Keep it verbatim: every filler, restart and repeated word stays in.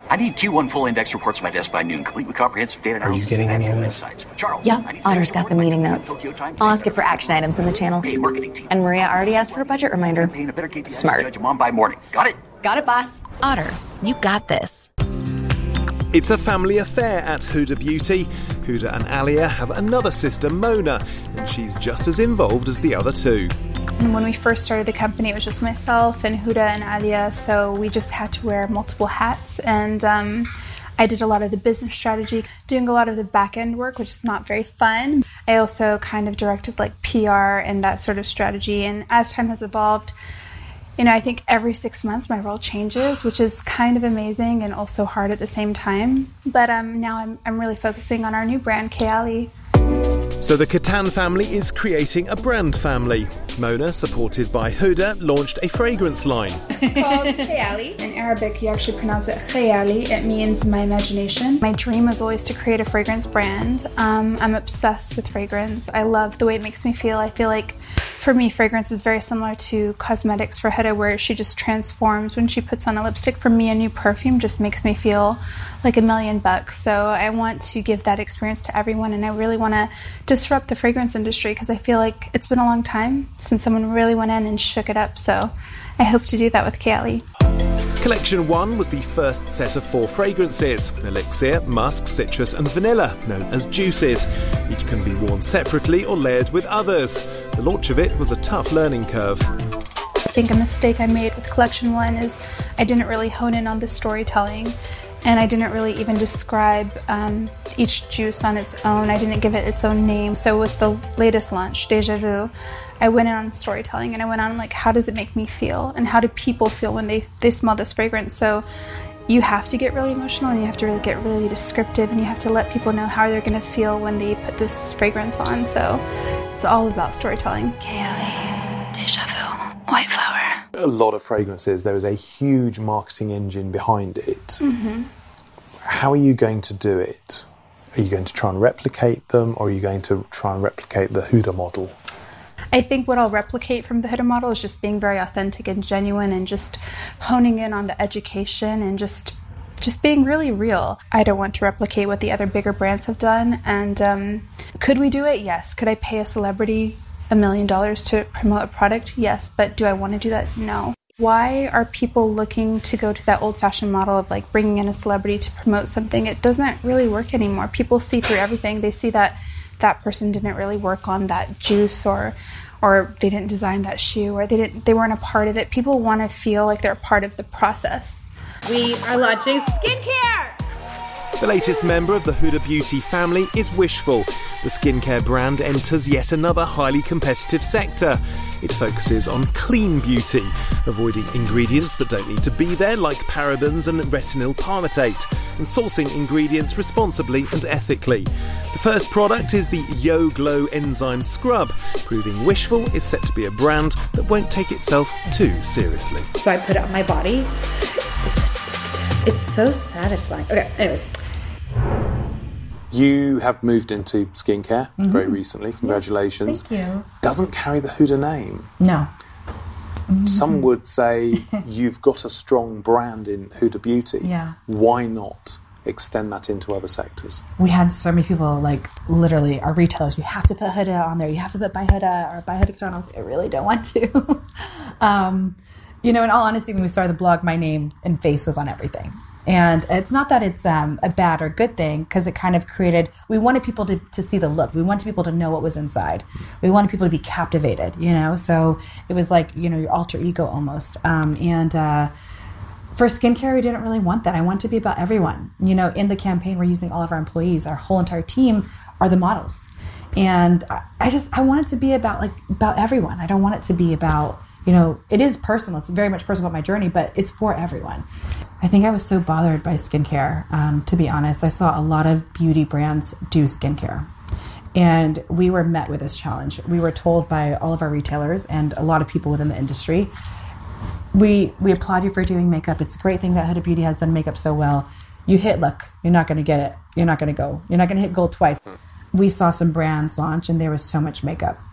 I need Q one full index reports to my desk by noon, complete with comprehensive data analysis. Are you getting and any of actionable this? insights. Charles, Yep, I need Otter's sales got the report by meeting Tokyo notes. Tokyo Times. I'll ask it for action items in the channel. Hey, marketing team. And Maria already asked for a budget reminder. Paying a better K P Is Smart. to judge a mom by morning. Got it? Got it, boss. Otter, you got this. It's a family affair at Huda Beauty. Huda and Alia have another sister, Mona, and she's just as involved as the other two. And when we first started the company, it was just myself and Huda and Alia, so we just had to wear multiple hats. And um, I did a lot of the business strategy, doing a lot of the back-end work, which is not very fun. I also kind of directed like P R and that sort of strategy. And as time has evolved, you know, I think every six months my role changes, which is kind of amazing and also hard at the same time. But um, now I'm, I'm really focusing on our new brand, Kayali. So the Katan family is creating a brand family. Mona, supported by Huda, launched a fragrance line. Called Kayali. In Arabic, you actually pronounce it Khayali. It means my imagination. My dream was always to create a fragrance brand. Um, I'm obsessed with fragrance. I love the way it makes me feel. I feel like, for me, fragrance is very similar to cosmetics for Huda, where she just transforms when she puts on a lipstick. For me, a new perfume just makes me feel like a million bucks. So I want to give that experience to everyone, and I really want to disrupt the fragrance industry because I feel like it's been a long time since someone really went in and shook it up. So I hope to do that with Kayali. Collection one was the first set of four fragrances: elixir, musk, citrus and vanilla, known as juices. Each can be worn separately or layered with others. The launch of it was a tough learning curve. I think a mistake I made with collection one is I didn't really hone in on the storytelling, and I didn't really even describe um, each juice on its own. I didn't give it its own name. So with the latest launch, Deja Vu, I went in on storytelling, and I went on like, how does it make me feel, and how do people feel when they, they smell this fragrance? So you have to get really emotional, and you have to really get really descriptive, and you have to let people know how they're going to feel when they put this fragrance on. So it's all about storytelling. Kayali, Deja Vu, White Flower. A lot of fragrances, there is a huge marketing engine behind it. Mm-hmm. How are you going to do it? Are you going to try and replicate them, or are you going to try and replicate the Huda model? I think what I'll replicate from the Huda model is just being very authentic and genuine, and just honing in on the education and just just being really real. I don't want to replicate what the other bigger brands have done. And um, could we do it? Yes. Could I pay a celebrity a million dollars to promote a product? Yes. But do I want to do that? No. Why are people looking to go to that old-fashioned model of like bringing in a celebrity to promote something? It doesn't really work anymore. People see through everything. They see that that person didn't really work on that juice, or or they didn't design that shoe, or they didn't they weren't a part of it. People want to feel like they're a part of the process. We are launching skincare! The latest member of the Huda Beauty family is Wishful. The skincare brand enters yet another highly competitive sector. It focuses on clean beauty, avoiding ingredients that don't need to be there, like parabens and retinol palmitate, and sourcing ingredients responsibly and ethically. The first product is the Yo Glow Enzyme Scrub, proving Wishful is set to be a brand that won't take itself too seriously. So I put it on my body. It's so satisfying. Okay, anyways. You have moved into skincare mm-hmm. very recently. Congratulations. Yes, thank you. Doesn't carry the Huda name. No. Mm-hmm. Some would say you've got a strong brand in Huda Beauty. Yeah. Why not extend that into other sectors? We had so many people, like literally our retailers, you have to put Huda on there. You have to put By Huda or By Huda Katan. I was like, I really don't want to. um, you know, in all honesty, when we started the blog, my name and face was on everything. And it's not that it's um, a bad or good thing, because it kind of created, we wanted people to, to see the look. We wanted people to know what was inside. We wanted people to be captivated, you know? So it was like, you know, your alter ego almost. Um, and uh, for skincare, we didn't really want that. I want it to be about everyone. You know, in the campaign, we're using all of our employees. Our whole entire team are the models. And I, I just, I want it to be about, like, about everyone. I don't want it to be about, you know, it is personal. It's very much personal about my journey, but it's for everyone. I think I was so bothered by skincare, um, to be honest. I saw a lot of beauty brands do skincare. And we were met with this challenge. We were told by all of our retailers and a lot of people within the industry, we we applaud you for doing makeup. It's a great thing that Huda Beauty has done makeup so well. You hit look, you're not going to get it. You're not going to go. You're not going to hit gold twice. We saw some brands launch and there was so much makeup.